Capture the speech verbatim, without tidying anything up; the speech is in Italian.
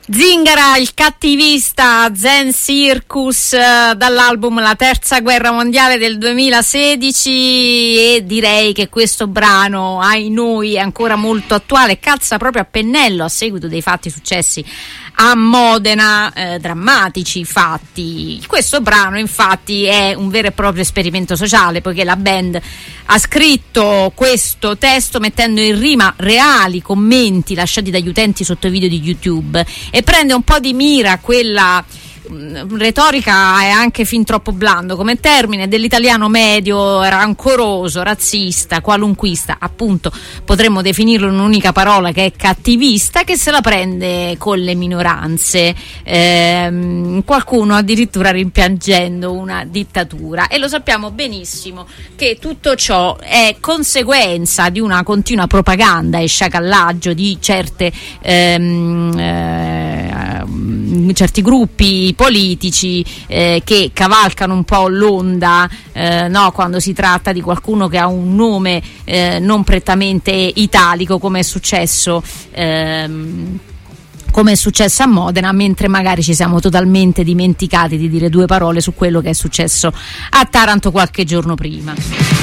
Zingara, il cattivista, Zen Circus, eh, dall'album La Terza Guerra Mondiale del duemilasedici, e direi che questo brano, ai noi, è ancora molto attuale, calza proprio a pennello a seguito dei fatti successi a Modena, eh, drammatici fatti. Questo brano infatti è un vero e proprio esperimento sociale, poiché la band ha scritto questo testo mettendo in rima reali commenti lasciati dagli utenti sotto i video di YouTube e prende un po' di mira quella mh, retorica è anche fin troppo blando come termine dell'italiano medio, rancoroso, razzista, qualunquista, appunto potremmo definirlo in un'unica parola, che è cattivista, che se la prende con le minoranze, ehm, qualcuno addirittura rimpiangendo una dittatura, e lo sappiamo benissimo che tutto ciò è conseguenza di una continua propaganda e sciacallaggio di certe ehm, eh, certi gruppi politici eh, che cavalcano un po' l'onda, eh, no, quando si tratta di qualcuno che ha un nome eh, non prettamente italico, come è successo ehm, come è successo a Modena, mentre magari ci siamo totalmente dimenticati di dire due parole su quello che è successo a Taranto qualche giorno prima.